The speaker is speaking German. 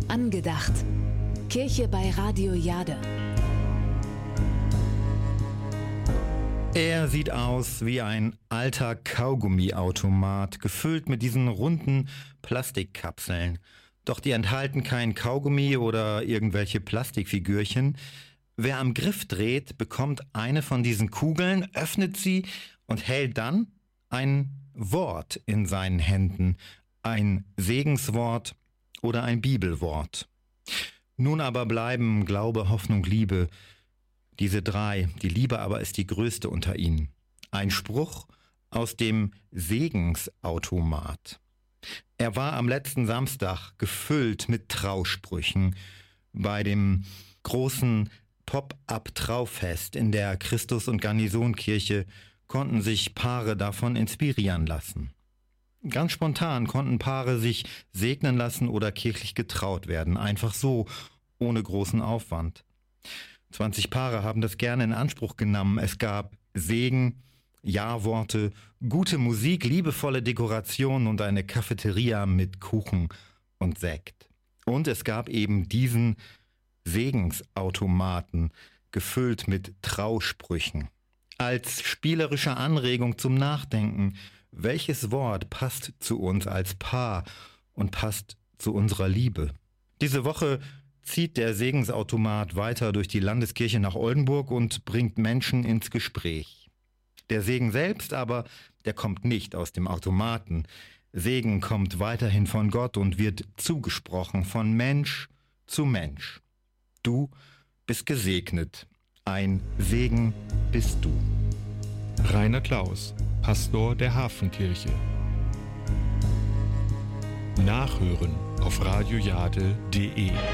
Angedacht. Kirche bei Radio Jade. Er sieht aus wie ein alter Kaugummiautomat, gefüllt mit diesen runden Plastikkapseln. Doch die enthalten kein Kaugummi oder irgendwelche Plastikfigürchen. Wer am Griff dreht, bekommt eine von diesen Kugeln, öffnet sie und hält dann ein Wort in seinen Händen. Ein Segenswort oder ein Bibelwort. Nun aber bleiben Glaube, Hoffnung, Liebe, diese drei. Die Liebe aber ist die größte unter ihnen. Ein Spruch aus dem Segensautomat. Er war am letzten Samstag gefüllt mit Trausprüchen bei dem großen Pop-up-Traufest in der Christus- und Garnisonkirche konnten sich Paare davon inspirieren lassen. Ganz spontan konnten Paare sich segnen lassen oder kirchlich getraut werden. Einfach so, ohne großen Aufwand. 20 Paare haben das gerne in Anspruch genommen. Es gab Segen, Ja-Worte, gute Musik, liebevolle Dekoration und eine Cafeteria mit Kuchen und Sekt. Und es gab eben diesen Segensautomaten, gefüllt mit Trausprüchen. Als spielerische Anregung zum Nachdenken, welches Wort passt zu uns als Paar und passt zu unserer Liebe? Diese Woche zieht der Segensautomat weiter durch die Landeskirche nach Oldenburg und bringt Menschen ins Gespräch. Der Segen selbst aber, der kommt nicht aus dem Automaten. Segen kommt weiterhin von Gott und wird zugesprochen von Mensch zu Mensch. Du bist gesegnet. Ein Segen bist du. Rainer Klaus, Pastor der Hafenkirche. Nachhören auf radiojade.de